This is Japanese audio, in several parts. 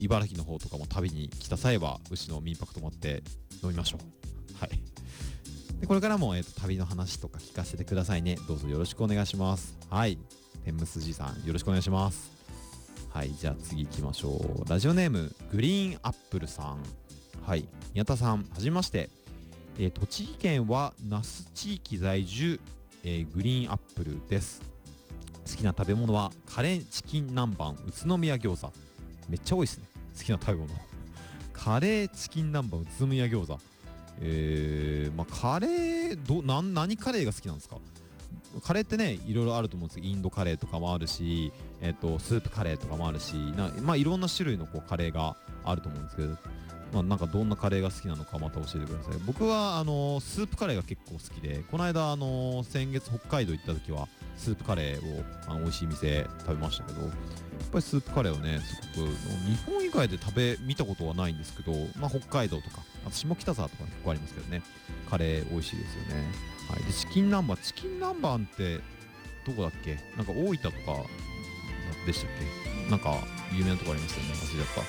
茨城の方とかも旅に来た際はうちの民泊泊まって飲みましょう。はい。でこれからも、旅の話とか聞かせてくださいね。どうぞよろしくお願いします。はい。天むすじさんよろしくお願いします。はい。じゃあ次行きましょう。ラジオネームグリーンアップルさん。はい。宮田さんはじめまして。栃木県は那須地域在住、グリーンアップルです。好きな食べ物はカレーチキン南蛮宇都宮餃子。めっちゃ多いですね。好きな食べ物カレーチキン南蛮宇都宮餃子。カレー何カレーが好きなんですか？カレーってねいろいろあると思うんですけど、インドカレーとかもあるし、スープカレーとかもあるし、いろんな種類のこうカレーがあると思うんですけど、なんかどんなカレーが好きなのかまた教えてください。僕はスープカレーが結構好きで、この間先月北海道行った時はスープカレーを美味しい店食べましたけど、やっぱりスープカレーをねすごく日本以外で見たことはないんですけど、北海道とかあと下北沢とか結構ありますけどね、カレー美味しいですよね。はい、でチキン南蛮ってどこだっけ？なんか大分とかでしたっけ？なんか有名なとこありますよね。忘れちゃった。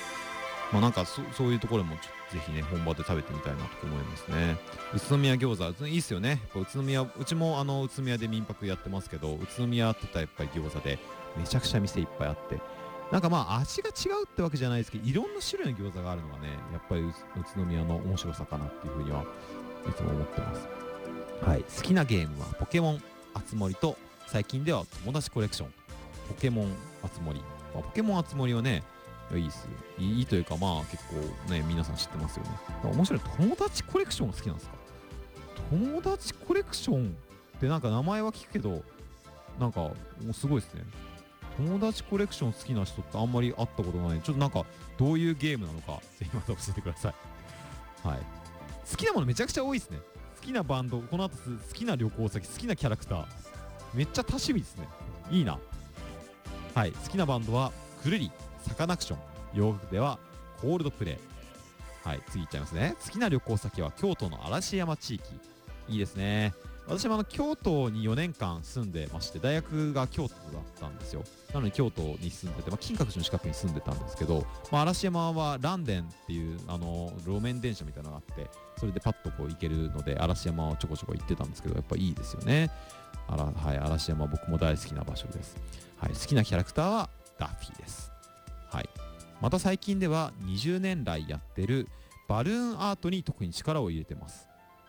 なんかそういうところもぜひね本場で食べてみたいなと思いますね。宇都宮餃子いいっすよね。宇都宮、うちも宇都宮で民泊やってますけど、宇都宮って言ったらやっぱり餃子でめちゃくちゃ店いっぱいあって、なんか味が違うってわけじゃないですけど、いろんな種類の餃子があるのがねやっぱり宇都宮の面白さかなっていうふうにはいつも思ってます。はい、好きなゲームはポケモンあつ森と、最近では友達コレクション。ポケモンあつ森、ポケモンあつ森はねいいですよ。いいというか結構ね皆さん知ってますよね。面白い。友達コレクション好きなんですか？友達コレクションってなんか名前は聞くけど、なんかもうすごいですね。友達コレクション好きな人ってあんまり会ったことない。ちょっとなんかどういうゲームなのかぜひまた教えてください。はい。好きなものめちゃくちゃ多いですね。好きなバンド、この後好きな旅行先、好きなキャラクター、めっちゃ多趣味ですね。いいな。はい。好きなバンドはくるり、サカナクション、洋楽ではコールドプレイ。はい、次いっちゃいますね。好きな旅行先は京都の嵐山地域。いいですね。私も京都に4年間住んでまして、大学が京都だったんですよ。なので京都に住んでて、金閣寺の近くに住んでたんですけど、嵐山は嵐電っていう路面電車みたいなのがあって、それでパッとこう行けるので嵐山をちょこちょこ行ってたんですけど、やっぱいいですよね。はい、嵐山僕も大好きな場所です。はい、好きなキャラクターはダッフィーです。はい。また最近では20年来やってるバルーンアートに特に力を入れてます。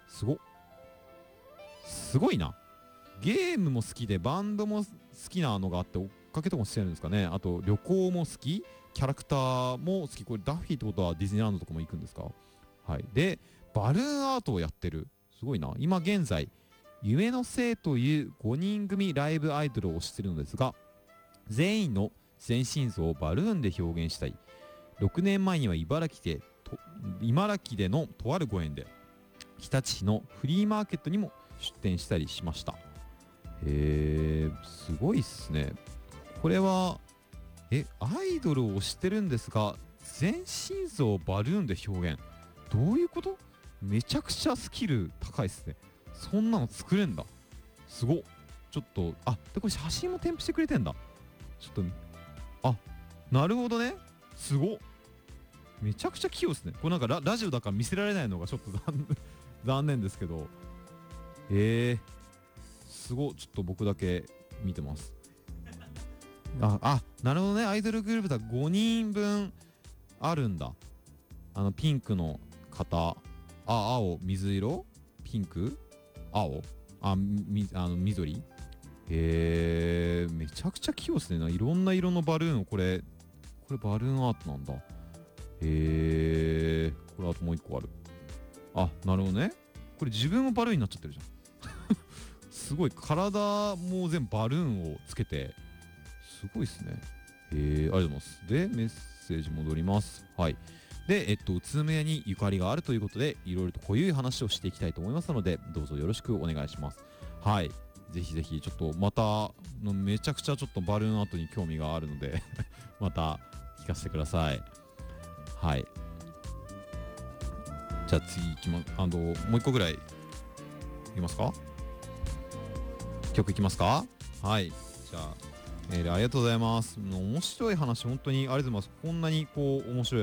すごいな。ゲームも好きでバンドも好きなのがあって、追っかけとかもしてるんですかね。あと旅行も好き、キャラクターも好き。これダッフィーってことはディズニーランドとかも行くんですか？はい。でバルーンアートをやってる。すごいな。今現在夢のせいという5人組ライブアイドルを推しているのですが、全員の全身像をバルーンで表現したい。6年前には茨城でのとあるご縁で日立市のフリーマーケットにも出店したりしました。すごいっすね。これはアイドルを推してるんですが全身像をバルーンで表現、どういうこと？めちゃくちゃスキル高いっすね。そんなの作れんだ。すごっ。ちょっとでこれ写真も添付してくれてんだ。ちょっとなるほどね。すごっ。めちゃくちゃ器用ですね。これなんかラジオだから見せられないのがちょっと残念ですけど、すごっ。ちょっと僕だけ見てます。なるほどね。アイドルグループだ。5人分あるんだ。ピンクの方、青、水色、ピンク、青、緑。めちゃくちゃ器用ですね。いろんな色のバルーンをこれバルーンアートなんだ。これあともう一個ある。なるほどね。これ自分もバルーンになっちゃってるじゃん。すごい。体も全部バルーンをつけて、すごいですね。ありがとうございます。でメッセージ戻ります。はい。で宇都宮にゆかりがあるということで、いろいろと濃い話をしていきたいと思いますので、どうぞよろしくお願いします。はい。ぜひぜひちょっとまためちゃくちゃちょっとバルーンアートに興味があるのでまた聞かせてください。はい。じゃあ次いきます。もう一個ぐらいいきますか？曲いきますか？はい。じゃあありがとうございます。面白い話、本当にありがとうございます。こんなにこう面白い